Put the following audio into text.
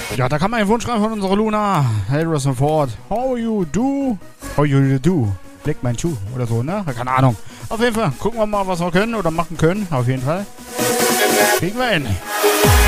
Ja, da kann man einen Wunsch rein von unserer Luna. Hey, Harrison Ford. How you do? Blick mein Schuh oder so, ne? Keine Ahnung. Auf jeden Fall gucken wir mal, was wir können oder machen können. Auf jeden Fall. Kriegen wir hin.